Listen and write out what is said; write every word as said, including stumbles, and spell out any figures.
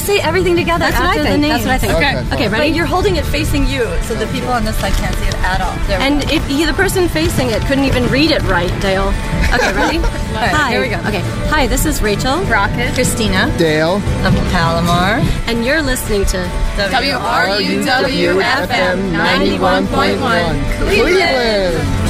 say everything together That's what after I the think. name. That's what I think. Okay. Okay, But ready? you're holding it facing you, so the people on this side can't see it at all. There we And go. if you, the person facing it couldn't even read it right, Dale. Okay, ready? right, Hi. here we go. Okay. Hi, this is Rachel. Rocket. Christina. Dale. Of Palomar. And you're listening to W R U W F M ninety-one point one. Cleveland.